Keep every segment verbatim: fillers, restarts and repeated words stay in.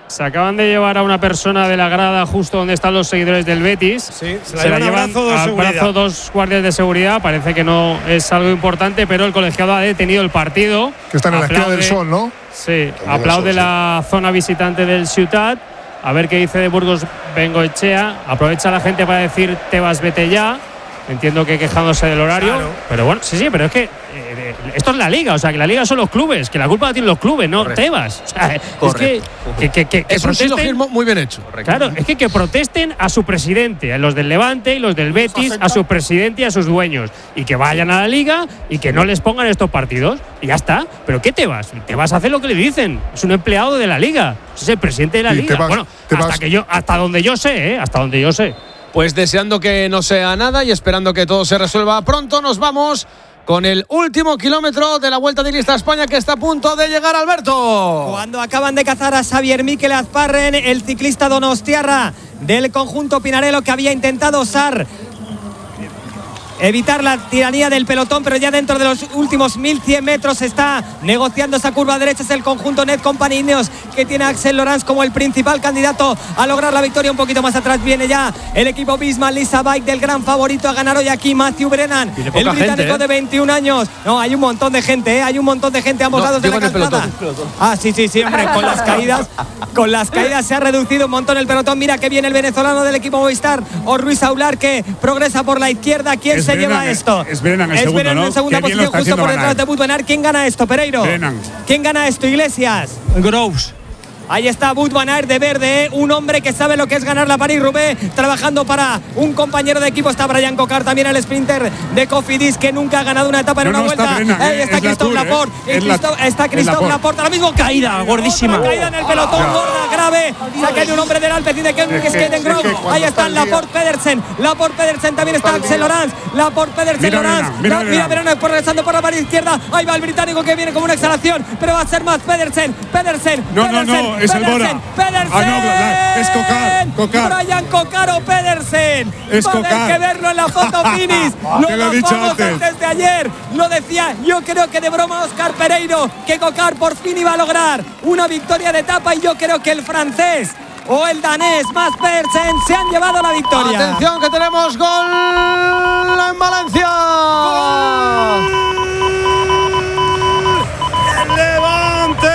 Se acaban de llevar a una persona de la grada justo donde están los seguidores del Betis. Sí, se la, se la llevan llevan al brazo, brazo dos guardias de seguridad. Parece que no es algo importante, pero el colegiado ha detenido el partido. Que están en la esquina del Sol, ¿no? Sí, aplaude la zona visitante del Ciutat. A ver qué dice de Burgos Bengoechea. Aprovecha la gente para decir Tebas, vete ya. Entiendo que quejándose del horario, claro. Pero bueno, sí, sí, pero es que eh, esto es la liga, o sea, que la liga son los clubes, que la culpa la tienen los clubes, no Correcto. Tebas. O sea, Correcto. es que, que, que, que, que es un silogismo muy bien hecho. Correcto. Claro, es que que protesten a su presidente, a los del Levante y los del Betis, a su presidente y a sus dueños, y que vayan a la liga y que no les pongan estos partidos, y ya está. ¿Pero qué Tebas? Tebas hace lo que le dicen, es un empleado de la liga, es el presidente de la liga. Tebas, bueno, Tebas. hasta que yo, hasta donde yo sé, ¿eh? Hasta donde yo sé. Pues deseando que no sea nada y esperando que todo se resuelva pronto, nos vamos con el último kilómetro de la Vuelta Ciclista a España, que está a punto de llegar, Alberto. Cuando acaban de cazar a Xavier Mikel Azparren, el ciclista donostiarra del conjunto Pinarello, que había intentado osar evitar la tiranía del pelotón, pero ya dentro de los últimos mil cien metros está negociando esa curva derecha. Es el conjunto Net Company Ineos, que tiene a Axel Lorenz como el principal candidato a lograr la victoria. Un poquito más atrás viene ya el equipo Bismarck Lisa Bike, del gran favorito a ganar hoy aquí, Matthew Brennan, el británico gente, ¿eh? de veintiún años. No, hay un montón de gente, ¿eh? Hay un montón de gente a ambos no, lados de la calzada. Ah, sí, sí, sí, hombre, con las caídas, con las caídas se ha reducido un montón el pelotón. Mira que viene el venezolano del equipo Movistar, o Ruiz Aular, que progresa por la izquierda. ¿Quién es se Brennan, lleva esto? Es Brennan en es segundo, Brennan ¿no? en segunda Qué bien posición, lo está justo por haciendo detrás de Wout van Aert. ¿Quién gana esto, Pereiro? Brennan. ¿Quién gana esto, Iglesias? Groves. Ahí está Wout van Aert de verde, ¿eh? Un hombre que sabe lo que es ganar la París-Roubaix, trabajando para un compañero de equipo. Está Brian Cocard, también el sprinter de Cofidis, que nunca ha ganado una etapa en no, una no, vuelta. Está, Brennan, Ahí eh, está Christophe la Laporte, eh. es Christophe, la, está Christophe Laporte, ahora mismo caída gordísima. Otra caída en el pelotón, no. gorda, grave. Se ha caído un hombre del Alpecin que es Skaten Grove. Ahí está Laporte Pedersen, Laporte Pedersen, también está Axel Lorenz, Laporte Pedersen, Lorenz. Mira, mira Verona progresando por la pared izquierda. Ahí va el británico, que viene como una exhalación, pero va a ser más Pedersen, Pedersen, No, Pedersen, no, no, es el Pedersen, Bora. Pedersen. Ah, no, la, es Cocard, Cocard. Brian Cocard o Pedersen. Es va a haber Cocard. que verlo en la foto finish. Te lo he dicho antes. antes de ayer. Lo decía, yo creo que de broma Óscar Pereiro, que Cocard por fin iba a lograr una victoria de etapa, y yo creo que el francés o el danés Mats Pedersen se han llevado la victoria. Atención, que tenemos gol en Valencia. ¡Gol! ¡El Levante!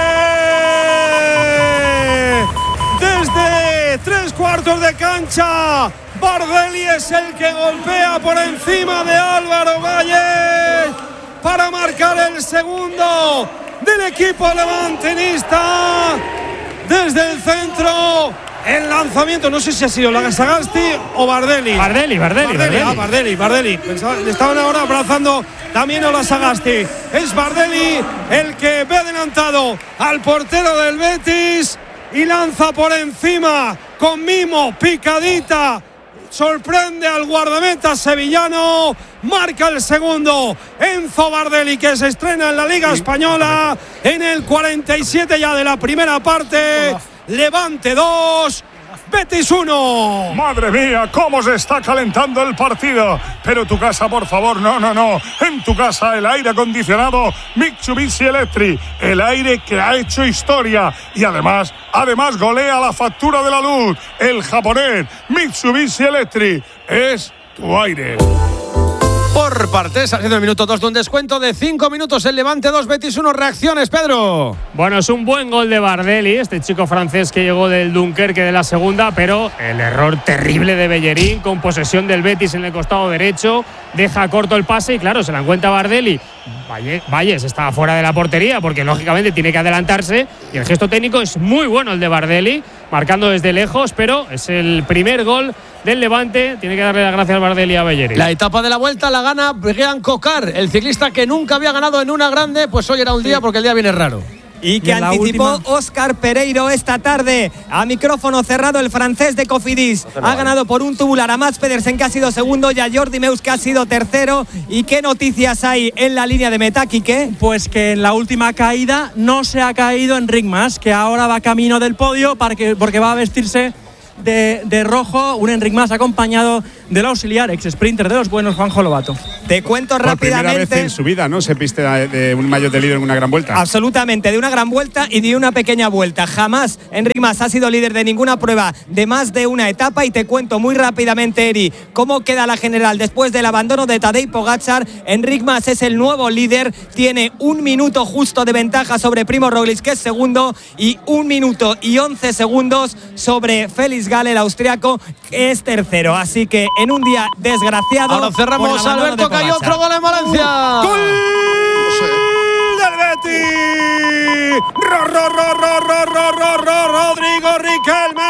Desde tres cuartos de cancha, Bardelli es el que golpea por encima de Álvaro Valle para marcar el segundo del equipo levantinista. Desde el centro, el lanzamiento, no sé si ha sido Sagasti o Bardelli. Bardelli, Bardelli, Bardelli, Bardelli. ah, Bardelli, Bardelli. Pensaba, le estaban ahora abrazando también a Sagasti. Es Bardelli el que ve adelantado al portero del Betis y lanza por encima con mimo, picadita. Sorprende al guardameta sevillano, marca el segundo Enzo Bardelli, que se estrena en la Liga Española en el cuarenta y siete ya de la primera parte. Levante dos, Betis uno. Madre mía, cómo se está calentando el partido. Pero tu casa, por favor, no, no, no. En tu casa el aire acondicionado Mitsubishi Electric, el aire que ha hecho historia y además, además golea la factura de la luz. El japonés Mitsubishi Electric es tu aire. Por partes, haciendo el minuto dos de un descuento de cinco minutos. El Levante dos, Betis uno. Reacciones, Pedro. Bueno, es un buen gol de Bardelli, este chico francés que llegó del Dunkerque de la segunda, pero el error terrible de Bellerín, con posesión del Betis en el costado derecho, deja corto el pase y claro, se la encuentra Bardelli. Valles estaba fuera de la portería porque lógicamente tiene que adelantarse, y el gesto técnico es muy bueno el de Bardelli, marcando desde lejos, pero es el primer gol del Levante. Tiene que darle las gracias a Bardelli a Bellerín. La etapa de la vuelta la gana Brian Cocard, el ciclista que nunca había ganado en una grande. Pues hoy era un día, porque el día viene raro. Y que y anticipó última... Óscar Pereiro esta tarde a micrófono cerrado, el francés de Cofidis. Ha ganado por un tubular a Mats Pedersen, que ha sido segundo, y a Jordi Meus, que ha sido tercero. ¿Y qué noticias hay en la línea de meta, Quique? Pues que en la última caída no se ha caído Enric Mas, que ahora va camino del podio para que, porque va a vestirse de, de rojo. Un Enric Mas acompañado del auxiliar ex sprinter de los buenos, Juanjo Lobato. Te cuento Por rápidamente. primera vez en su vida, ¿no? Se viste de un maillot de líder en una gran vuelta. Absolutamente, de una gran vuelta y de una pequeña vuelta. Jamás Enric Mas ha sido líder de ninguna prueba de más de una etapa. Y te cuento muy rápidamente, Eri, cómo queda la general después del abandono de Tadej Pogačar. Enric Mas es el nuevo líder, tiene un minuto justo de ventaja sobre Primož Roglič, que es segundo, y un minuto y once segundos sobre Felix Gall, el austriaco, que es tercero. Así que en un día desgraciado. Ahora cerramos, Alberto, que hay otro gol en Valencia. ¡Gol del Betis! ¡Ro, ro, ro, ro, ro, ro, ro, ro! ¡Rodrigo Riquelme!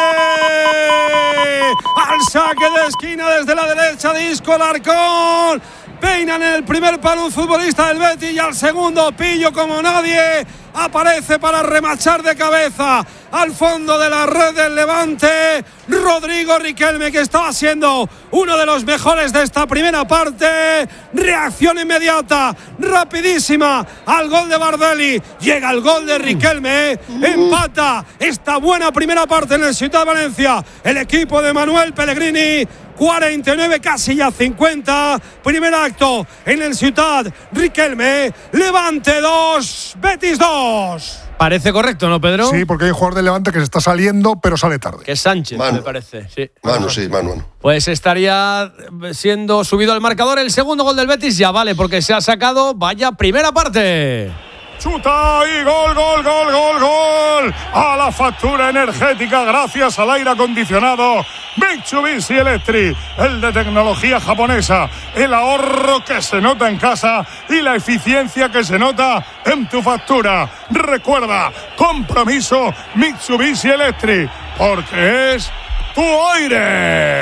Al saque de esquina desde la derecha de Isco Alarcón. Peinan el primer palo un futbolista del Betis y al segundo Pillo como nadie aparece para remachar de cabeza al fondo de la red del Levante. Rodrigo Riquelme, que estaba siendo uno de los mejores de esta primera parte. Reacción inmediata, rapidísima al gol de Bardelli. Llega el gol de Riquelme, empata esta buena primera parte en el Ciutat de Valencia el equipo de Manuel Pellegrini. cuarenta y nueve, casi ya cincuenta. Primer acto en el Ciutat. Riquelme, Levante dos, Betis dos. Parece correcto, ¿no, Pedro? Sí, porque hay un jugador de Levante que se está saliendo, pero sale tarde. Que es Sánchez, Manu. me parece. Sí. Manu, sí, Manu. Manu. Pues estaría siendo subido al marcador el segundo gol del Betis. Ya vale, porque se ha sacado. Vaya primera parte. Chuta y gol, gol, gol, gol, gol. A la factura energética gracias al aire acondicionado Mitsubishi Electric, el de tecnología japonesa. El ahorro que se nota en casa y la eficiencia que se nota en tu factura. Recuerda, compromiso Mitsubishi Electric, porque es tu aire.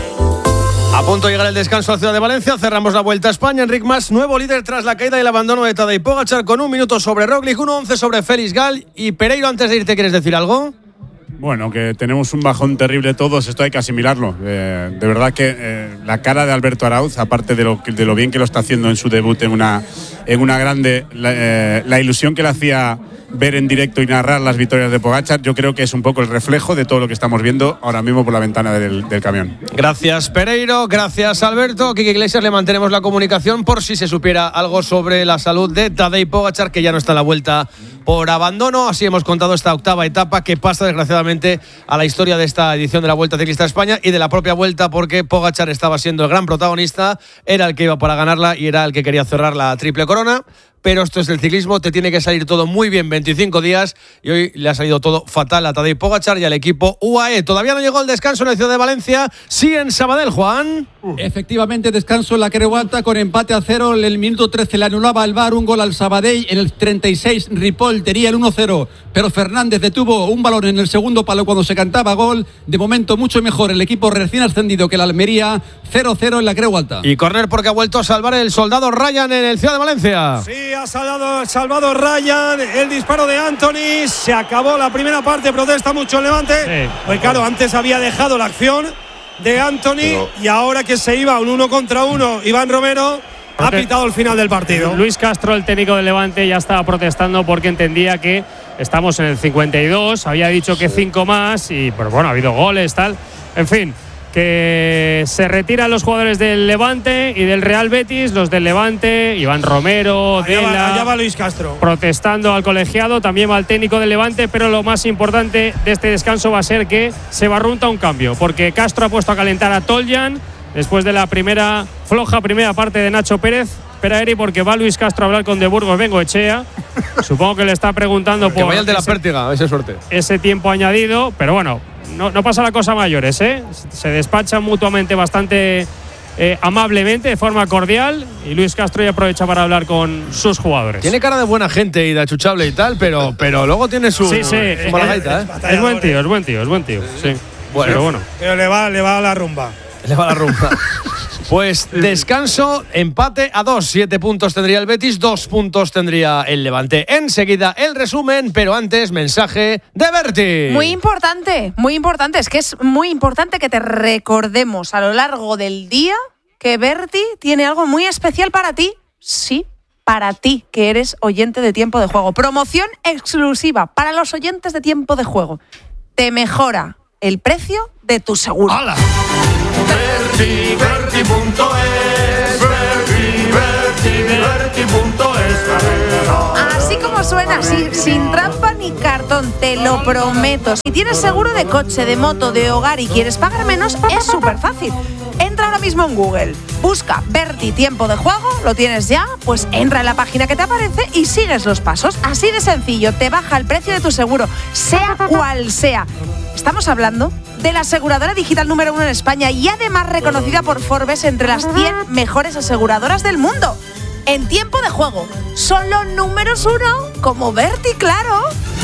A punto de llegar el descanso a la ciudad de Valencia, cerramos la Vuelta a España. Enric Mas, nuevo líder tras la caída y el abandono de Tadej Pogačar, con un minuto sobre Roglič, uno once sobre Felix Gall. Y Pereiro, antes de irte, ¿quieres decir algo? Bueno, que tenemos un bajón terrible todos, esto hay que asimilarlo. Eh, de verdad que eh, la cara de Alberto Arauz, aparte de lo, de lo bien que lo está haciendo en su debut en una, en una grande, la, eh, la ilusión que le hacía ver en directo y narrar las victorias de Pogačar, yo creo que es un poco el reflejo de todo lo que estamos viendo ahora mismo por la ventana del, del camión. Gracias, Pereiro, gracias, Alberto. Kike Iglesias, le mantenemos la comunicación por si se supiera algo sobre la salud de Tadej Pogačar, que ya no está en la vuelta por abandono. Así hemos contado esta octava etapa que pasa desgraciadamente a la historia de esta edición de la Vuelta Ciclista a España y de la propia Vuelta, porque Pogačar estaba siendo el gran protagonista, era el que iba para ganarla y era el que quería cerrar la triple corona. Pero esto es el ciclismo, te tiene que salir todo muy bien veinticinco días y hoy le ha salido todo fatal a Tadej Pogačar y al equipo U A E. Todavía no llegó el descanso en la ciudad de Valencia, sí en Sabadell, Juan. Efectivamente, descanso en la Creu Alta con empate a cero. En el minuto trece le anulaba el V A R un gol al Sabadell. En el treinta y seis Ripoll tenía el uno cero, pero Fernández detuvo un balón en el segundo palo cuando se cantaba gol. De momento mucho mejor el equipo recién ascendido que la Almería, cero cero en la Creu Alta. Y córner porque ha vuelto a salvar el soldado Ryan en el Ciudad de Valencia. Sí, ha salvado, salvado Ryan, el disparo de Anthony. Se acabó la primera parte, protesta mucho el Levante. Sí. Pues claro, antes había dejado la acción de Anthony, pero y ahora que se iba un uno contra uno, Iván Romero ha pitado el final del partido. Luis Castro, el técnico del Levante, ya estaba protestando porque entendía que estamos en el cincuenta y dos, había dicho que cinco más y pues bueno, ha habido goles, tal, en fin, que se retiran los jugadores del Levante y del Real Betis, los del Levante, Iván Romero, allá Dela, va, allá va Luis Castro, protestando al colegiado, también va el técnico del Levante, pero lo más importante de este descanso va a ser que se barrunta un cambio, porque Castro ha puesto a calentar a Toljan después de la primera floja primera parte de Nacho Pérez. Espera, Eri, porque va Luis Castro a hablar con De Burgos Bengoechea. Supongo que le está preguntando por que vaya el de la ese, pértiga, esa suerte. Ese tiempo añadido, pero bueno, no, no pasa la cosa a mayores, ¿eh? Se despachan mutuamente bastante eh, amablemente, de forma cordial, y Luis Castro ya aprovecha para hablar con sus jugadores. Tiene cara de buena gente y de achuchable y tal, pero, pero luego tiene su, sí, sí, su mala gaita, ¿eh? Es buen tío, es buen tío, es buen tío, sí. Bueno, pero bueno. Pero le va, le va a la rumba. Le va la rumba. Pues descanso, empate a dos. Siete puntos tendría el Betis, dos puntos tendría el Levante. Enseguida el resumen, pero antes mensaje de Berti. Muy importante, muy importante. Es que es muy importante que te recordemos a lo largo del día que Berti tiene algo muy especial para ti. Sí, para ti, que eres oyente de Tiempo de Juego. Promoción exclusiva para los oyentes de Tiempo de Juego. Te mejora el precio de tu seguro. ¡Hala! Berti, Berti punto es, Berti, Berti, Berti punto es. Así como suena, así, sin trampa ni cartón, te lo prometo. Si tienes seguro de coche, de moto, de hogar y quieres pagar menos, es súper fácil. Entra ahora mismo en Google, busca Berti tiempo de juego, ¿lo tienes ya? Pues entra en la página que te aparece y sigues los pasos. Así de sencillo, te baja el precio de tu seguro, sea cual sea. Estamos hablando de la aseguradora digital número uno en España y además reconocida por Forbes entre las cien mejores aseguradoras del mundo. En tiempo de juego, son los números uno, como Berti, claro.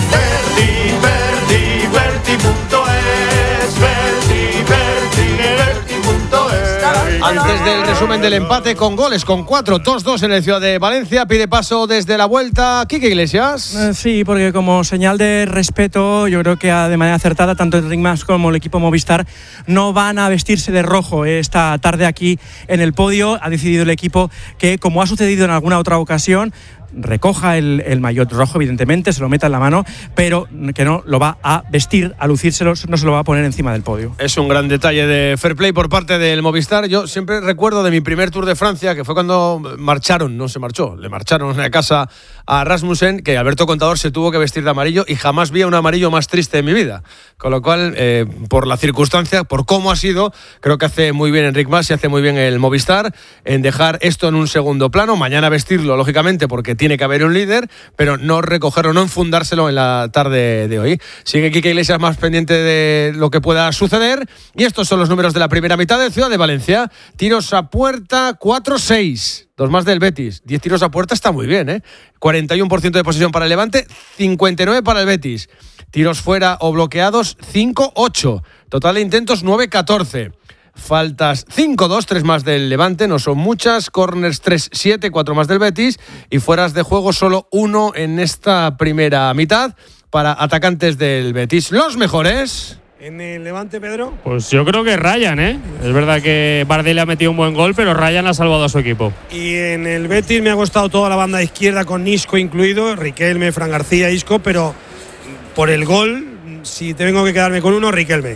Berti, Berti, Berti punto es, Berti, Berti, Berti punto es. Antes del resumen del empate con goles, con cuatro, dos dos en el Ciudad de Valencia, pide paso desde la vuelta Quique Iglesias. Eh, sí, porque como señal de respeto, yo creo que de manera acertada, tanto el Ringmas como el equipo Movistar no van a vestirse de rojo esta tarde aquí en el podio. Ha decidido el equipo que, como ha sucedido en alguna otra ocasión, recoja el, el maillot rojo, evidentemente, se lo meta en la mano, pero que no lo va a vestir, a lucírselo, no se lo va a poner encima del podio. Es un gran detalle de fair play por parte del Movistar. Yo siempre recuerdo de mi primer Tour de Francia, que fue cuando marcharon, no se marchó, le marcharon a casa a Rasmussen, que Alberto Contador se tuvo que vestir de amarillo y jamás vi un amarillo más triste en mi vida. Con lo cual, eh, por la circunstancia, por cómo ha sido, creo que hace muy bien Enric Mas y hace muy bien el Movistar en dejar esto en un segundo plano. Mañana vestirlo, lógicamente, porque tiene que haber un líder, pero no recogerlo, no enfundárselo en la tarde de hoy. Sigue Quique Iglesias más pendiente de lo que pueda suceder. Y estos son los números de la primera mitad de Ciudad de Valencia. Tiros a puerta, cuatro seis. Dos más del Betis. diez tiros a puerta está muy bien, ¿eh? cuarenta y uno por ciento de posesión para el Levante, cincuenta y nueve para el Betis. Tiros fuera o bloqueados, cinco ocho. Total de intentos, nueve catorce. Faltas cinco dos, tres más del Levante, no son muchas. Corners tres siete, cuatro más del Betis. Y fueras de juego solo uno en esta primera mitad para atacantes del Betis. Los mejores. En el Levante, Pedro. Pues yo creo que Ryan, ¿eh? Es verdad que Bardelli ha metido un buen gol, pero Ryan ha salvado a su equipo. Y en el Betis me ha costado toda la banda izquierda con Isco incluido, Riquelme, Fran García, Isco, pero por el gol, si tengo que quedarme con uno, Riquelme.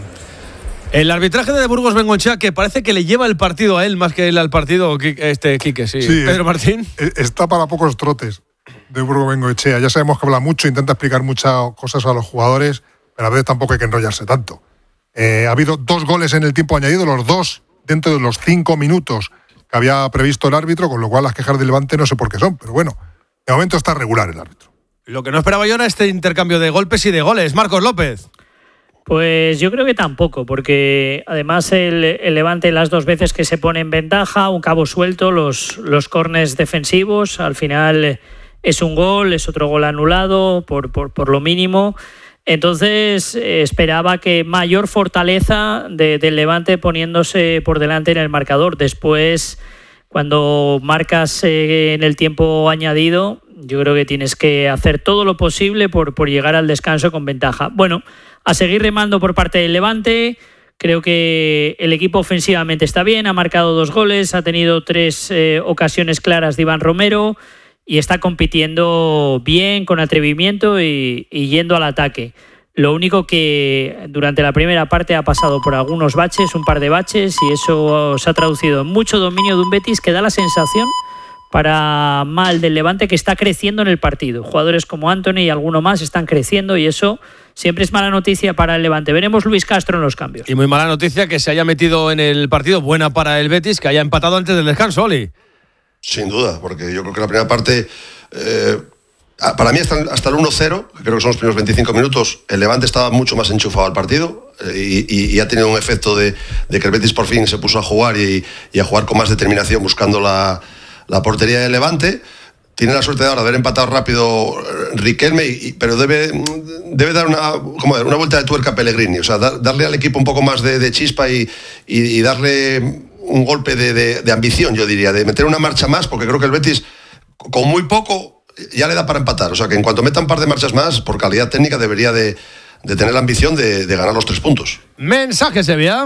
El arbitraje de Burgos Bengoechea, que parece que le lleva el partido a él más que él al partido, este Quique, sí. sí Pedro Martín. Está para pocos trotes de Burgos Bengoechea. Ya sabemos que habla mucho, intenta explicar muchas cosas a los jugadores, pero a veces tampoco hay que enrollarse tanto. Eh, ha habido dos goles en el tiempo añadido, los dos dentro de los cinco minutos que había previsto el árbitro, con lo cual las quejas del Levante no sé por qué son, pero bueno, de momento está regular el árbitro. Lo que no esperaba yo era este intercambio de golpes y de goles. Marcos López. Pues yo creo que tampoco, porque además el, el Levante las dos veces que se pone en ventaja, un cabo suelto, los, los córners defensivos, al final es un gol, es otro gol anulado por, por, por lo mínimo. Entonces eh, esperaba que mayor fortaleza de, del Levante poniéndose por delante en el marcador. Después, cuando marcas eh, en el tiempo añadido, yo creo que tienes que hacer todo lo posible por, por llegar al descanso con ventaja. Bueno, a seguir remando por parte del Levante. Creo que el equipo ofensivamente está bien, ha marcado dos goles, ha tenido tres eh, ocasiones claras de Iván Romero y está compitiendo bien, con atrevimiento y, y yendo al ataque. Lo único que durante la primera parte ha pasado por algunos baches, un par de baches, y eso se ha traducido en mucho dominio de un Betis que da la sensación, para mal del Levante, que está creciendo en el partido. Jugadores como Anthony y alguno más están creciendo y eso siempre es mala noticia para el Levante. Veremos Luis Castro en los cambios. Y muy mala noticia que se haya metido en el partido, buena para el Betis, que haya empatado antes del descanso, Oli. Sin duda, porque yo creo que la primera parte, eh, para mí hasta, hasta el uno cero, que creo que son los primeros veinticinco minutos, el Levante estaba mucho más enchufado al partido eh, y, y ha tenido un efecto de, de que el Betis por fin se puso a jugar y, y a jugar con más determinación buscando la, la portería del Levante. Tiene la suerte de ahora de haber empatado rápido Riquelme, y, pero debe, debe dar una, como una vuelta de tuerca a Pellegrini, o sea, dar, darle al equipo un poco más de, de chispa y, y, y darle un golpe de, de, de ambición, yo diría, de meter una marcha más, porque creo que el Betis con muy poco ya le da para empatar, o sea que en cuanto meta un par de marchas más, por calidad técnica debería de, de tener la ambición de, de ganar los tres puntos. Mensaje, Sevilla.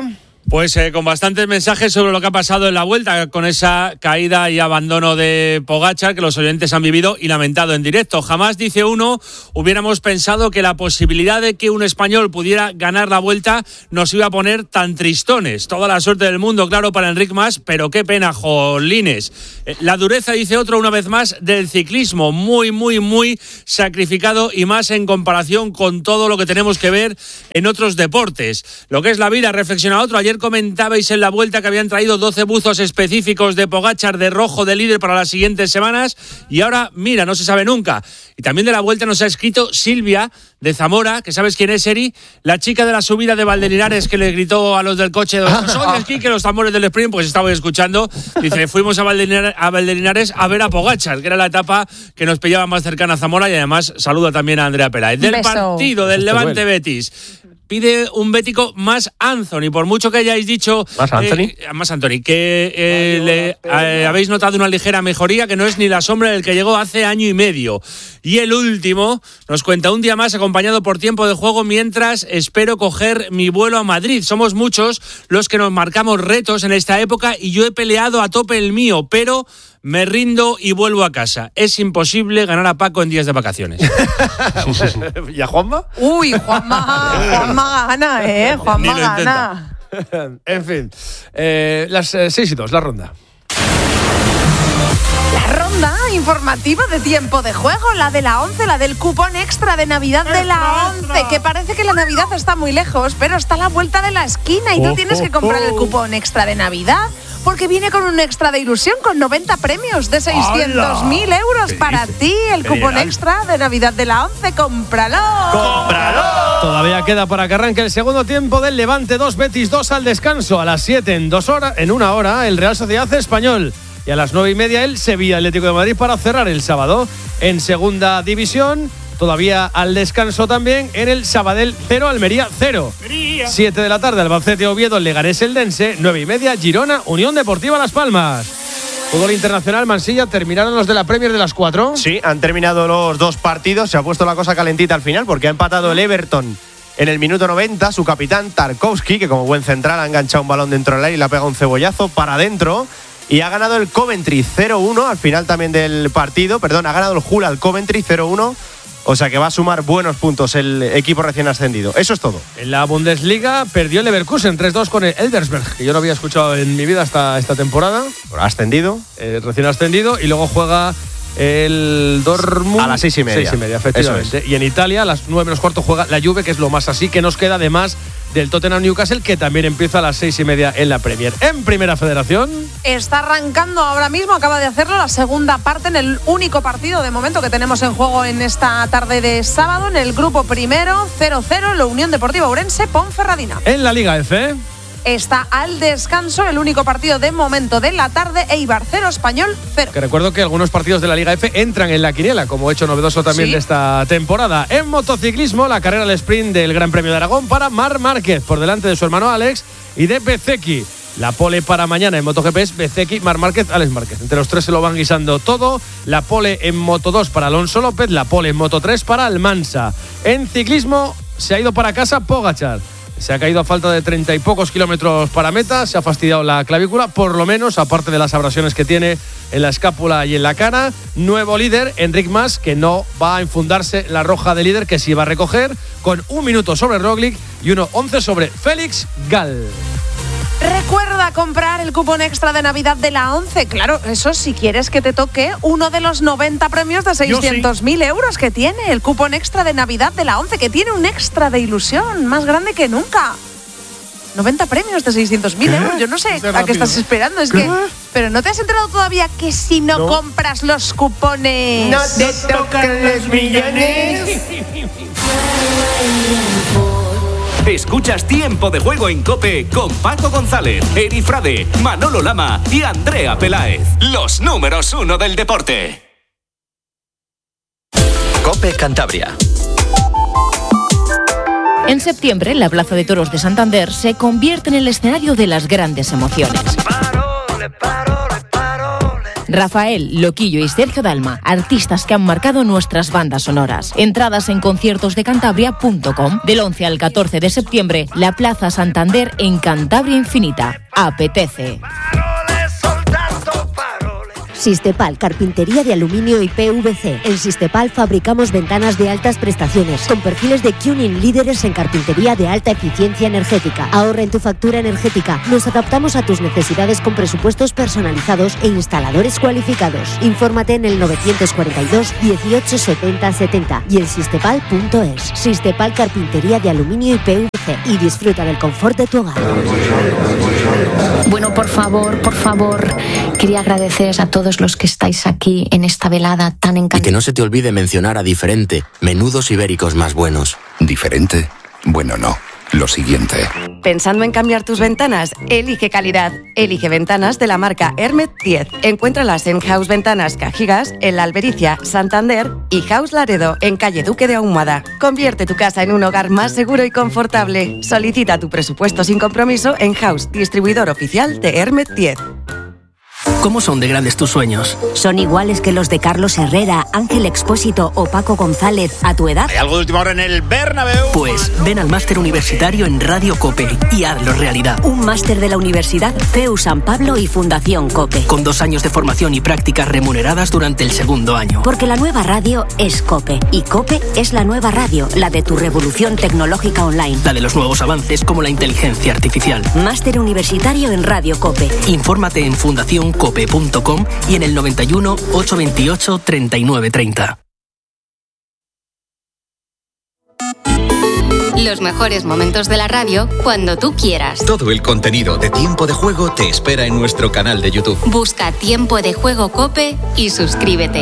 Pues eh, con bastantes mensajes sobre lo que ha pasado en la Vuelta, con esa caída y abandono de Pogačar que los oyentes han vivido y lamentado en directo. Jamás, dice uno, hubiéramos pensado que la posibilidad de que un español pudiera ganar la Vuelta nos iba a poner tan tristones. Toda la suerte del mundo, claro, para Enric Mas, pero qué pena, jolines. Eh, la dureza, dice otro, una vez más, del ciclismo. Muy, muy, muy sacrificado y más en comparación con todo lo que tenemos que ver en otros deportes. Lo que es la vida, reflexiona otro. Ayer comentabais en la Vuelta que habían traído doce buzos específicos de Pogačar de rojo de líder para las siguientes semanas y ahora, mira, no se sabe nunca. Y también de la Vuelta nos ha escrito Silvia de Zamora, que sabes quién es, Eri, la chica de la subida de Valdelinares que le gritó a los del coche, soy esquí, que los tambores del sprint, pues estaba escuchando. Dice, fuimos a Valdelinares, a Valdelinares a ver a Pogačar, que era la etapa que nos pillaba más cercana a Zamora, y además saluda también a Andrea Peláez. Del Beso. partido del Levante Betis. Pide un bético más Anthony, por mucho que hayáis dicho... ¿Más Anthony? Eh, más Anthony, que eh, le, eh, habéis notado una ligera mejoría, que no es ni la sombra del que llegó hace año y medio. Y el último nos cuenta, un día más acompañado por tiempo de juego mientras espero coger mi vuelo a Madrid. Somos muchos los que nos marcamos retos en esta época y yo he peleado a tope el mío, pero... me rindo y vuelvo a casa. Es imposible ganar a Paco en días de vacaciones. ¿Y a Juanma? Uy, Juanma, Juanma gana, ¿eh? Juanma Ni lo gana. En fin, eh, las eh, seis y dos, la ronda. La ronda informativa de tiempo de juego, la de la once, la del cupón extra de Navidad de la once, que parece que la Navidad está muy lejos, pero está a la vuelta de la esquina y tú Oh, tienes oh, que comprar el oh. cupón extra de Navidad, porque viene con un extra de ilusión con noventa premios de seiscientos mil euros para ti. El ¿Qué cupón dirán? extra de Navidad de la once, cómpralo. Todavía queda para que arranque el segundo tiempo del Levante dos, Betis dos al descanso. A las siete, en dos horas, en una hora, el Real Sociedad Español. Y a las nueve y media el Sevilla Atlético de Madrid para cerrar el sábado. En segunda división, todavía al descanso también, en el Sabadell cero, Almería cero. siete de la tarde, Albacete Oviedo, Leganés Eldense. nueve y media, Girona, Unión Deportiva Las Palmas. Fútbol internacional, Mansilla, ¿terminaron los de la Premier de las cuatro? Sí, han terminado los dos partidos. Se ha puesto la cosa calentita al final porque ha empatado el Everton en el minuto noventa. Su capitán Tarkowski, que como buen central ha enganchado un balón dentro del aire y le ha pegado un cebollazo para adentro. Y ha ganado el Coventry cero uno al final también del partido. Perdón, ha ganado el Hull al Coventry cero uno. O sea que va a sumar buenos puntos el equipo recién ascendido. Eso es todo. En la Bundesliga perdió el Leverkusen tres dos con el Elversberg, que yo no había escuchado en mi vida hasta esta temporada. Ha ascendido. Eh, recién ascendido. Y luego juega el Dortmund. A las seis y media. Seis y media, efectivamente. Eso Y en Italia, a las nueve menos cuarto, juega la Juve, que es lo más así que nos queda, además del Tottenham Newcastle, que también empieza a las seis y media en la Premier. En Primera Federación. Está arrancando ahora mismo, acaba de hacerlo la segunda parte en el único partido de momento que tenemos en juego en esta tarde de sábado. En el grupo primero, cero cero, la Unión Deportiva Ourense, Ponferradina. En la Liga F. Está al descanso el único partido de momento de la tarde, Eibar cero, Español cero. Que recuerdo que algunos partidos de la Liga F entran en la quiniela, como hecho novedoso también Sí. de esta temporada. En motociclismo, la carrera al sprint del Gran Premio de Aragón para Marc Márquez, por delante de su hermano Alex y de Bezzecchi. La pole para mañana en MotoGP es Bezzecchi, Marc Márquez, Alex Márquez. Entre los tres se lo van guisando todo. La pole en Moto dos para Alonso López, la pole en Moto tres para Almansa. En ciclismo se ha ido para casa Pogačar. Se ha caído a falta de treinta y pocos kilómetros para meta, se ha fastidiado la clavícula, por lo menos, aparte de las abrasiones que tiene en la escápula y en la cara. Nuevo líder, Enric Mas, que no va a enfundarse la roja de líder, que sí va a recoger, con un minuto sobre Roglic y uno once sobre Félix Gal. Recuerda comprar el cupón extra de Navidad de la once. Claro, eso si quieres que te toque uno de los noventa premios de seiscientos mil euros que tiene el cupón extra de Navidad de la once, que tiene un extra de ilusión más grande que nunca. noventa premios de seiscientos mil euros. Yo no sé a qué rápido, estás ¿eh? esperando. Es ¿Qué? que, pero ¿no te has enterado todavía que si no, No. compras los cupones No te tocan los millones? Escuchas Tiempo de Juego en COPE con Paco González, Eri Frade, Manolo Lama y Andrea Peláez. Los números uno del deporte. COPE Cantabria. En septiembre, la Plaza de Toros de Santander se convierte en el escenario de las grandes emociones. Rafael, Loquillo y Sergio Dalma, artistas que han marcado nuestras bandas sonoras. Entradas en conciertos de cantabria punto com. Del once al catorce de septiembre, la Plaza Santander en Cantabria Infinita. Apetece. Sistepal, carpintería de aluminio y P V C. En Sistepal fabricamos ventanas de altas prestaciones, con perfiles de Cuning líderes en carpintería de alta eficiencia energética. Ahorra en tu factura energética. Nos adaptamos a tus necesidades con presupuestos personalizados e instaladores cualificados. Infórmate en el novecientos cuarenta y dos, dieciocho, setenta, setenta y en sistepal punto es. Sistepal, carpintería de aluminio y P V C. Y disfruta del confort de tu hogar. Bueno, por favor, por favor, quería agradeceros a todos los que estáis aquí en esta velada tan encantadora. Y que no se te olvide mencionar a Diferente, menudos ibéricos más buenos. ¿Diferente? Bueno, no. Lo siguiente. ¿Pensando en cambiar tus ventanas? Elige calidad. Elige ventanas de la marca Hermet diez. Encuéntralas en House Ventanas Cajigas, en La Albericia, Santander y House Laredo, en calle Duque de Ahumada. Convierte tu casa en un hogar más seguro y confortable. Solicita tu presupuesto sin compromiso en House, distribuidor oficial de Hermet diez. ¿Cómo son de grandes tus sueños? ¿Son iguales que los de Carlos Herrera, Ángel Expósito o Paco González a tu edad? ¿Hay algo de última hora en el Bernabéu? Pues ven al máster universitario en Radio COPE y hazlo realidad. Un máster de la Universidad C E U San Pablo y Fundación COPE. Con dos años de formación y prácticas remuneradas durante el segundo año. Porque la nueva radio es COPE y COPE es la nueva radio, la de tu revolución tecnológica online. La de los nuevos avances como la inteligencia artificial. Máster universitario en Radio COPE. Infórmate en fundación cope punto com y en el noventa y uno, ochocientos veintiocho, treinta y nueve treinta. Los mejores momentos de la radio cuando tú quieras. Todo el contenido de Tiempo de Juego te espera en nuestro canal de YouTube. Busca Tiempo de Juego COPE y suscríbete.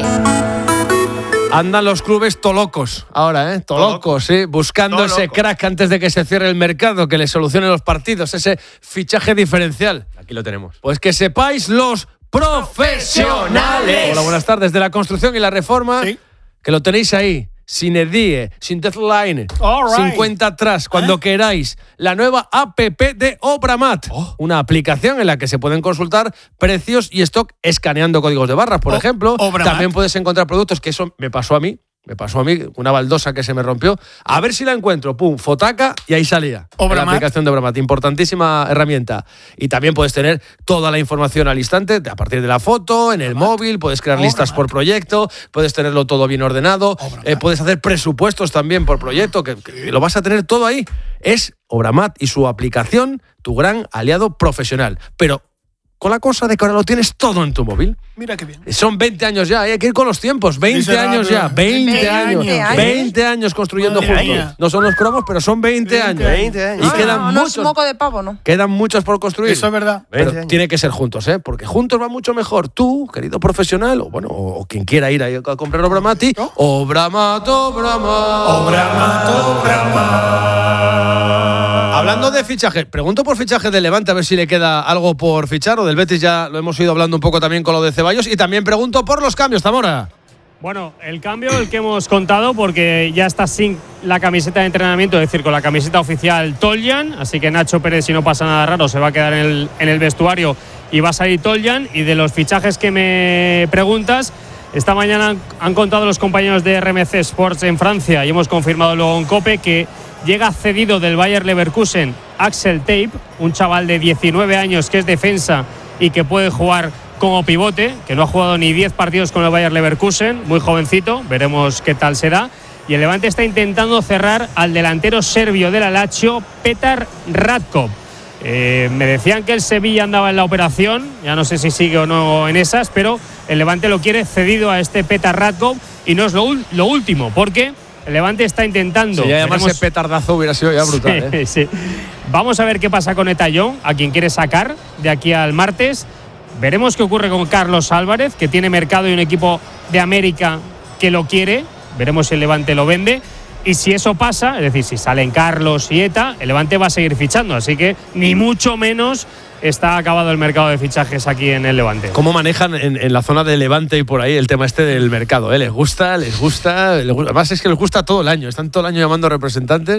Andan los clubes tolocos ahora, ¿eh? Tolocos, sí, buscando Toloco. ese crack antes de que se cierre el mercado, que le solucione los partidos, ese fichaje diferencial. Aquí lo tenemos. Pues que sepáis los profesionales. Hola, buenas tardes. De la construcción y la reforma, ¿sí? Que lo tenéis ahí. Sin edie, sin deadline, right. sin cuenta atrás, cuando ¿Eh? queráis. La nueva app de Obramat, oh. una aplicación en la que se pueden consultar precios y stock escaneando códigos de barras, por oh. ejemplo. Obramat. También puedes encontrar productos, que eso me pasó a mí. Me pasó a mí una baldosa que se me rompió. A ver si la encuentro. Pum, fotaca y ahí salía. La aplicación de Obramat. Importantísima herramienta. Y también puedes tener toda la información al instante, a partir de la foto, en el Obramat. móvil. Puedes crear Obramat. listas por proyecto. Puedes tenerlo todo bien ordenado. Eh, puedes hacer presupuestos también por proyecto, que, que lo vas a tener todo ahí. Es Obramat y su aplicación, tu gran aliado profesional. Pero con la cosa de que ahora lo tienes todo en tu móvil. Mira qué bien. Son veinte años ya, hay que ir con los tiempos. veinte años ya, veinte años. veinte años construyendo Madre juntos. Aña. No son los cromos, pero son veinte años. veinte años. Y no, quedan no, no muchos. es moco de pavo, ¿no? Quedan muchos por construir. Eso es verdad. Pero tiene que ser juntos, ¿eh? Porque juntos va mucho mejor. Tú, querido profesional, o bueno, o quien quiera ir a, a comprar Obramat, ¿no? Obramat, Obramat. Obramat, Obramat. Hablando de fichaje, pregunto por fichaje del Levante, a ver si le queda algo por fichar, o del Betis ya lo hemos ido hablando un poco también con lo de Ceballos, y también pregunto por los cambios, Zamora. Bueno, el cambio, el que hemos contado, porque ya está sin la camiseta de entrenamiento, es decir, con la camiseta oficial Toljan, así que Nacho Pérez, si no pasa nada raro, se va a quedar en el, en el vestuario y va a salir Toljan. Y de los fichajes que me preguntas, esta mañana han, han contado los compañeros de R M C Sports en Francia y hemos confirmado luego en COPE que llega cedido del Bayer Leverkusen Axel Tape, un chaval de diecinueve años que es defensa y que puede jugar como pivote, que no ha jugado ni diez partidos con el Bayer Leverkusen, muy jovencito, veremos qué tal será. Y el Levante está intentando cerrar al delantero serbio de la Lazio, Petar Ratkov. Eh, me decían que el Sevilla andaba en la operación, ya no sé si sigue o no en esas, pero el Levante lo quiere cedido a este Petar Ratkov, y no es lo, lo último, porque el Levante está intentando. Si ya llamarse Veremos... petardazo hubiera sido ya brutal. Sí, ¿eh? sí. Vamos a ver qué pasa con Etayón, a quien quiere sacar de aquí al martes. Veremos qué ocurre con Carlos Álvarez, que tiene mercado y un equipo de América que lo quiere. Veremos si el Levante lo vende. Y si eso pasa, es decir, si salen Carlos y Eta, el Levante va a seguir fichando. Así que ni mucho menos está acabado el mercado de fichajes aquí en el Levante. ¿Cómo manejan en, en la zona de Levante y por ahí el tema este del mercado? ¿eh? ¿Les gusta? ¿Les gusta? Les gusta? Además es que les gusta todo el año. Están todo el año llamando representantes.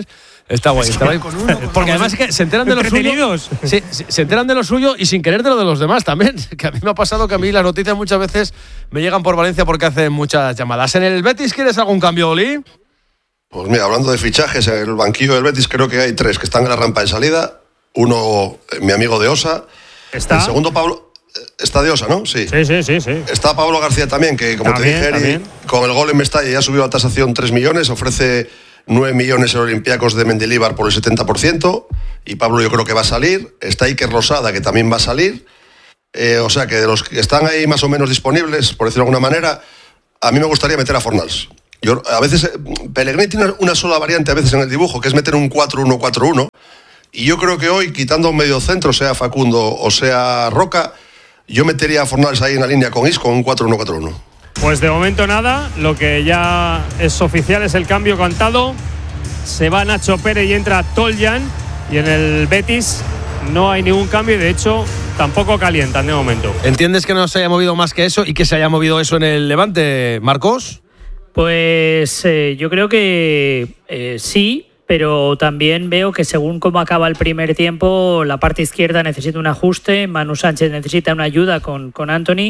Está guay, está guay. Porque además es que se enteran de lo suyo. Sí, se enteran de lo suyo y sin querer de lo de los demás también. Que a mí me ha pasado que a mí las noticias muchas veces me llegan por Valencia porque hacen muchas llamadas. ¿En el Betis quieres algún cambio, Oli? Pues mira, hablando de fichajes, en el banquillo del Betis creo que hay tres que están en la rampa de salida. Uno, mi amigo de Osa. ¿Está? El segundo, Pablo. Está de Osa, ¿no? Sí. Sí, sí, sí, sí. Está Pablo García también, que como También, te dije, Eri, también. con el gol en Mestalla ya subió la tasación tres millones, ofrece nueve millones en Olympiacos de Mendilibar por el setenta por ciento. Y Pablo yo creo que va a salir. Está Iker Rosada, que también va a salir. Eh, o sea que de los que están ahí más o menos disponibles, por decirlo de alguna manera, a mí me gustaría meter a Fornals. Yo, a veces, eh, Pellegrini tiene una sola variante a veces en el dibujo, que es meter un cuatro uno cuatro uno. Y yo creo que hoy, quitando un medio centro, sea Facundo o sea Roca, yo metería a Fornals ahí en la línea con Isco, un cuatro uno cuatro uno. Pues de momento nada, lo que ya es oficial es el cambio cantado. Se va Nacho Pérez y entra Toljan. Y en el Betis no hay ningún cambio y de hecho tampoco calientan de momento. ¿Entiendes que no se haya movido más que eso y que se haya movido eso en el Levante, Marcos? Pues eh, yo creo que eh, sí. Pero también veo que según cómo acaba el primer tiempo, la parte izquierda necesita un ajuste, Manu Sánchez necesita una ayuda con, con Anthony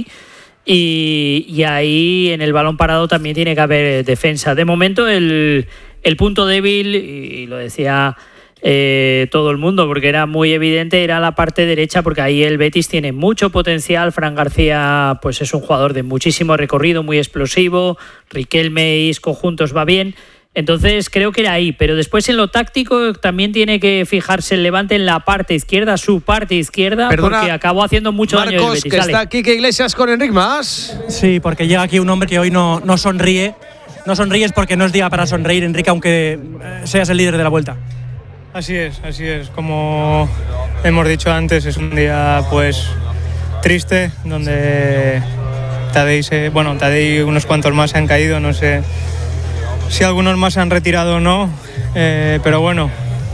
y, y ahí en el balón parado también tiene que haber defensa. De momento el, el punto débil, y lo decía eh, todo el mundo porque era muy evidente, era la parte derecha porque ahí el Betis tiene mucho potencial. Fran García pues es un jugador de muchísimo recorrido, muy explosivo, Riquelme y Isco juntos va bien. Entonces creo que era ahí, pero después en lo táctico también tiene que fijarse el Levante en la parte izquierda, su parte izquierda, Perdona, porque acabó haciendo mucho Marcos, daño el Betis. que está aquí, que Iglesias con Enric Mas. Sí, porque llega aquí un hombre que hoy no, no sonríe. No sonríes porque no es día para sonreír, Enrique, aunque seas el líder de la vuelta. Así es, así es. Como hemos dicho antes, es un día pues triste, donde Tadej, se, bueno, Tadej y unos cuantos más se han caído, no sé si algunos más se han retirado o no, eh, pero bueno,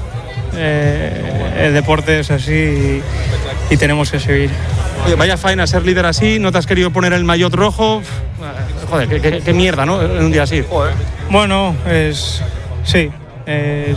eh, el deporte es así y, y tenemos que seguir. Oye, vaya faena ser líder así, no te has querido poner el maillot rojo. Joder, qué, qué, qué mierda, ¿no? En un día así. Joder. Bueno, es. Sí, es.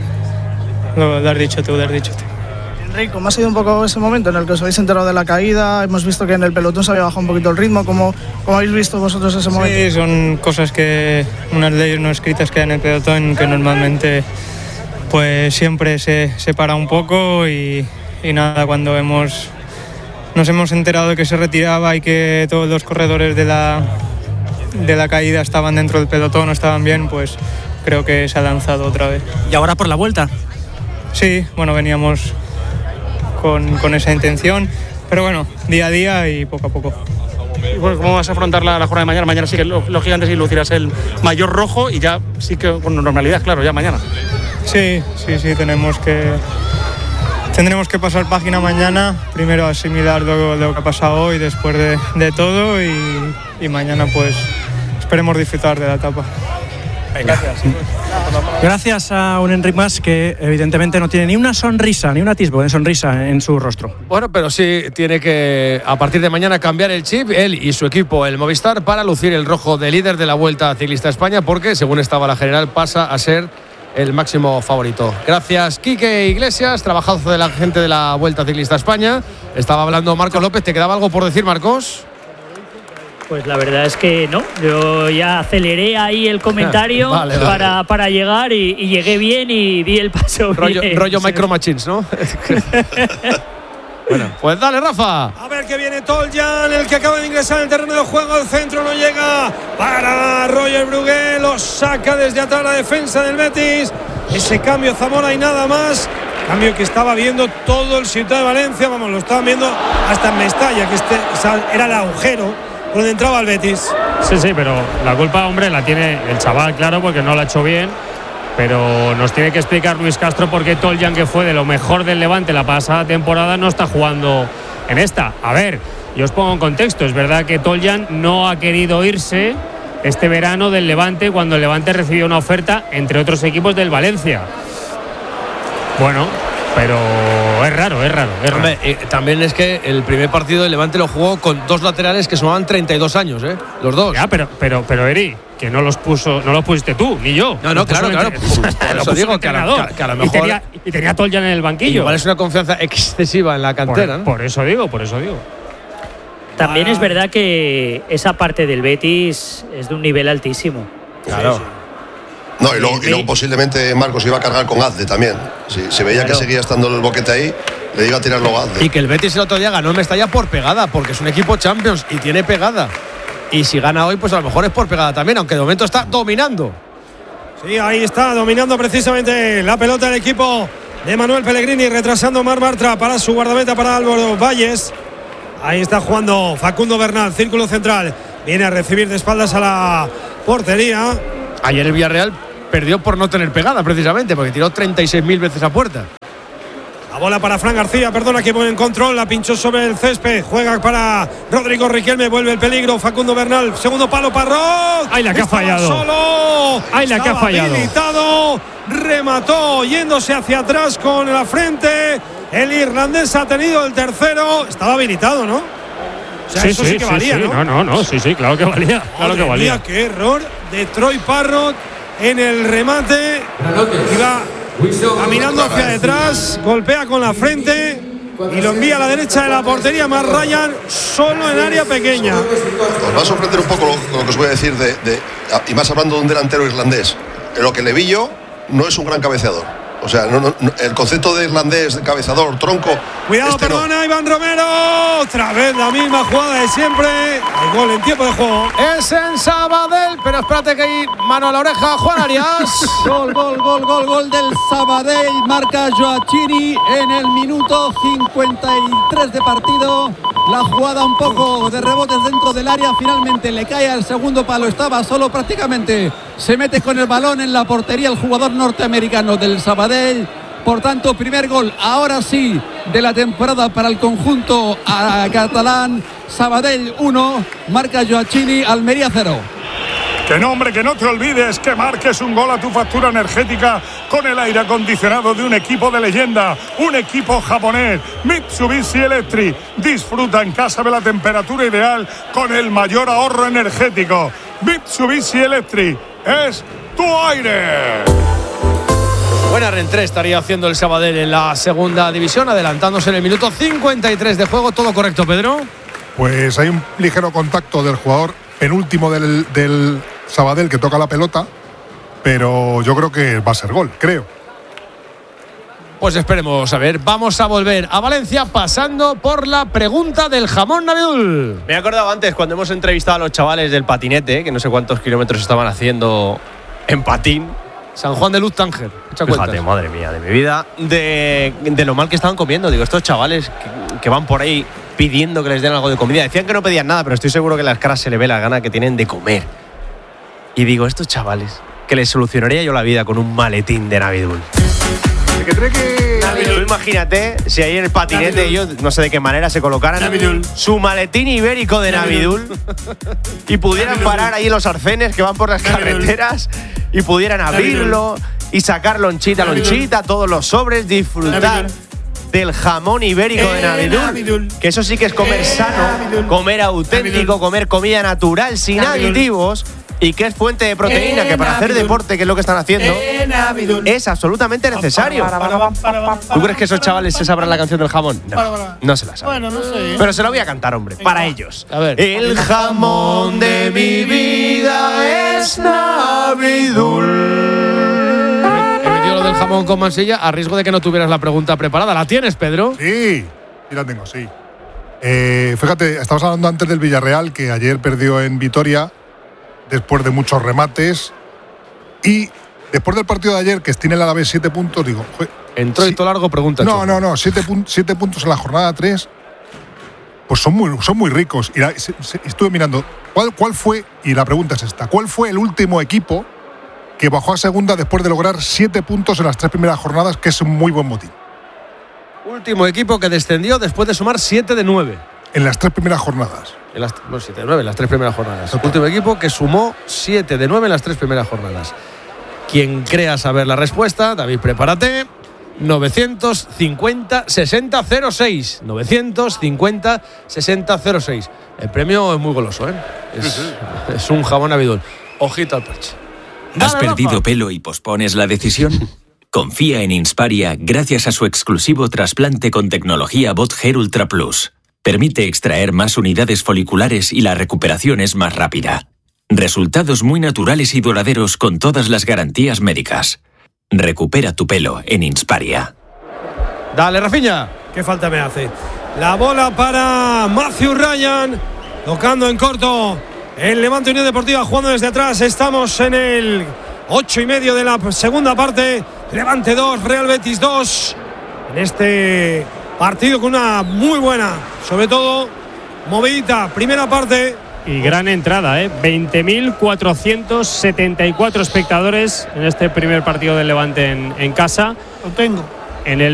Lo, lo has dicho tú, lo has dicho tú. Enrique, ¿cómo ha sido un poco ese momento en el que os habéis enterado de la caída? Hemos visto que en el pelotón se había bajado un poquito el ritmo. ¿Cómo, cómo habéis visto vosotros ese momento? Sí, son cosas que, unas leyes no escritas que hay en el pelotón que normalmente pues siempre se, se para un poco y, y nada, cuando hemos, nos hemos enterado de que se retiraba y que todos los corredores de la, de la caída estaban dentro del pelotón o estaban bien, pues creo que se ha lanzado otra vez. ¿Y ahora por la vuelta? Sí, bueno, veníamos Con, con esa intención, pero bueno, día a día y poco a poco. ¿Cómo vas a afrontar la, la jornada de mañana? Mañana sí que los, los gigantes sí lucirás el mayor rojo y ya sí que con normalidad, claro, ya mañana. Sí, sí, sí, tenemos que tendremos que pasar página mañana, primero asimilar lo, lo que ha pasado hoy después de, de todo y, y mañana pues esperemos disfrutar de la etapa. Gracias. Gracias a un Enric Mas que evidentemente no tiene ni una sonrisa, ni un atisbo de sonrisa en su rostro. Bueno, pero sí tiene que a partir de mañana cambiar el chip, él y su equipo, el Movistar, para lucir el rojo de líder de la Vuelta Ciclista a España, porque según estaba la general pasa a ser el máximo favorito. Gracias, Quique Iglesias, trabajazo de la gente de la Vuelta Ciclista a España. Estaba hablando Marcos López. ¿Te quedaba algo por decir, Marcos? Pues la verdad es que no, yo ya aceleré ahí el comentario vale, vale. Para, para llegar y, y llegué bien y di el paso rollo, bien. Rollo Micro Machines, ¿no? Bueno, pues dale, Rafa. A ver que viene Toljan, el que acaba de ingresar en el terreno de juego. Al centro no llega para Roger Brugué. Lo saca desde atrás la defensa del Betis. Ese cambio Zamora y nada más. Cambio que estaba viendo todo el Ciudad de Valencia. Vamos, lo estaban viendo hasta en Mestalla, que este era el agujero por donde entraba el Betis. Sí, sí, pero la culpa, hombre, la tiene el chaval, claro, porque no lo ha hecho bien. Pero nos tiene que explicar Luis Castro por qué Toljan, que fue de lo mejor del Levante la pasada temporada, no está jugando en esta. A ver, yo os pongo en contexto. Es verdad que Toljan no ha querido irse este verano del Levante cuando el Levante recibió una oferta, entre otros equipos, del Valencia. Bueno, pero es raro, es raro. Es raro. Hombre, eh, también es que el primer partido del Levante lo jugó con dos laterales que sumaban treinta y dos años, ¿eh? Los dos. Ya, pero, pero, pero Eri, que no los puso, no los pusiste tú, ni yo. No, no, claro, claro. Por eso digo que a, lo, que a lo mejor. Y tenía, y tenía Toljan en el banquillo. Igual es una confianza excesiva en la cantera, por, ¿no? Por eso digo, por eso digo. También ah. es verdad que esa parte del Betis es de un nivel altísimo. Claro. Sí, sí. No, y luego, y luego posiblemente Marcos iba a cargar con Azde también. Si, si veía claro. que seguía estando el boquete ahí, le iba a tirar luego a Azde. Y que el Betis el otro día ganó en Mestalla por pegada, porque es un equipo Champions y tiene pegada. Y si gana hoy, pues a lo mejor es por pegada también, aunque de momento está dominando. Sí, ahí está, dominando precisamente la pelota del equipo de Manuel Pellegrini, retrasando Mar Bartra para su guardameta, para Álvaro Valles. Ahí está jugando Facundo Bernal, círculo central. Viene a recibir de espaldas a la portería. Ayer el Villarreal perdió por no tener pegada, precisamente, porque tiró treinta y seis mil veces a puerta. La bola para Fran García, perdona, que pone en control, la pinchó sobre el césped, juega para Rodrigo Riquelme, vuelve el peligro, Facundo Bernal, segundo palo para Ross. ¡Ay, la que ha fallado! Solo. ¡Ay, la que ha fallado! Habilitado, remató yéndose hacia atrás con la frente. El irlandés ha tenido el tercero, estaba habilitado, ¿no? O sea, sí, eso sí, sí que sí, valía, sí. ¿no? No, no, no, sí, sí, claro que valía. Claro Madre que valía. Mía, qué error de Troy Parrott en el remate. Iba caminando hacia detrás, golpea con la frente y lo envía a la derecha de la portería. Más Ryan solo en área pequeña. Os va a sorprender un poco lo, lo que os voy a decir de, de, y más hablando de un delantero irlandés. En lo que le vi yo, no es un gran cabeceador. O sea, no, no, el concepto de irlandés, de cabezador, tronco. Cuidado, este perdona, no. Iván Romero. Otra vez la misma jugada de siempre. El gol en tiempo de juego. Es en Sabadell, pero espérate que hay mano a la oreja, Juan Arias. Gol, gol, gol, gol, gol del Sabadell. Marca Joachini en el minuto cincuenta y tres de partido. La jugada un poco de rebotes dentro del área. Finalmente le cae al segundo palo. Estaba solo prácticamente. Se mete con el balón en la portería el jugador norteamericano del Sabadell. Por tanto, primer gol, ahora sí, de la temporada para el conjunto catalán. Sabadell uno, marca Joachini, Almería cero. Que no, hombre, que no te olvides que marques un gol a tu factura energética con el aire acondicionado de un equipo de leyenda, un equipo japonés, Mitsubishi Electric. Disfruta en casa de la temperatura ideal con el mayor ahorro energético. Mitsubishi Electric es tu aire. Buena reentré estaría haciendo el Sabadell en la segunda división, adelantándose en el minuto cincuenta y tres de juego. ¿Todo correcto, Pedro? Pues hay un ligero contacto del jugador penúltimo del, del Sabadell que toca la pelota, pero yo creo que va a ser gol, creo. Pues esperemos a ver. Vamos a volver a Valencia pasando por la pregunta del jamón Navidul. Me he acordado antes cuando hemos entrevistado a los chavales del patinete, que no sé cuántos kilómetros estaban haciendo en patín. San Juan de Luz Tánger. Fíjate, madre mía, de mi vida, de, de lo mal que estaban comiendo. Digo, estos chavales que, que van por ahí pidiendo que les den algo de comida. Decían que no pedían nada, pero estoy seguro que en las caras se le ve la gana que tienen de comer. Y digo, estos chavales, que les solucionaría yo la vida con un maletín de Navidul. Que trae que... Tú imagínate si ahí en el patinete ellos, no sé de qué manera, se colocaran Navidul. Su maletín ibérico de Navidul y pudieran Navidul. Parar ahí en los arcenes que van por las Navidul. Carreteras y pudieran abrirlo Navidul. Y sacar lonchita, Navidul. lonchita, todos los sobres, disfrutar Navidul. Del jamón ibérico eh, de Navidul, Navidul, que eso sí que es comer eh, sano, Navidul. Comer auténtico, Navidul. Comer comida natural, sin Navidul. Aditivos. Y que es fuente de proteína, eh, que para Navidul. Hacer deporte, que es lo que están haciendo, eh, es absolutamente necesario. ¿Tú crees que esos chavales se sabrán la canción del jamón? No, no se la saben. Bueno, no sé. Pero se la voy a cantar, hombre, Venga. Para ellos. A ver. El jamón de mi vida es Navidul. He metido lo del jamón con Mansilla a riesgo de que no tuvieras la pregunta preparada. ¿La tienes, Pedro? Sí, sí la tengo, sí. Eh, fíjate, estabas hablando antes del Villarreal, que ayer perdió en Vitoria después de muchos remates, y después del partido de ayer, que tiene el Alavés siete puntos, digo... Joder, entró y todo largo, pregunta. No, no, no, siete, pun siete puntos en la jornada tres, pues son muy, son muy ricos. Y la, se, se, estuve mirando, ¿cuál, ¿cuál fue, y la pregunta es esta, ¿cuál fue el último equipo que bajó a segunda después de lograr siete puntos en las tres primeras jornadas, que es un muy buen motín? Último equipo que descendió después de sumar siete de nueve. En las tres primeras jornadas. En las, no, siete de nueve en las tres primeras jornadas. El último equipo que sumó siete de nueve en las tres primeras jornadas. Quien crea saber la respuesta, David, prepárate. novecientos cincuenta sesenta cero seis. novecientos cincuenta sesenta cero seis. El premio es muy goloso, ¿eh? Es, uh-huh. es un jamón Navidul. ojito al perche. ¿Has Dale, perdido Rafa. pelo y pospones la decisión? Confía en Insparia gracias a su exclusivo trasplante con tecnología Bot Hair Ultra Plus. Permite extraer más unidades foliculares y la recuperación es más rápida. Resultados muy naturales y duraderos con todas las garantías médicas. Recupera tu pelo en Insparia. Dale, Rafinha. ¿Qué falta me hace? La bola para Matthew Ryan. Tocando en corto el Levante Unión Deportiva, jugando desde atrás. Estamos en el ocho y medio de la segunda parte. Levante dos, Real Betis dos. En este partido con una muy buena, sobre todo, movidita primera parte. Y gran entrada, ¿eh? veinte mil cuatrocientos setenta y cuatro espectadores en este primer partido del Levante en, en casa. Lo tengo. En el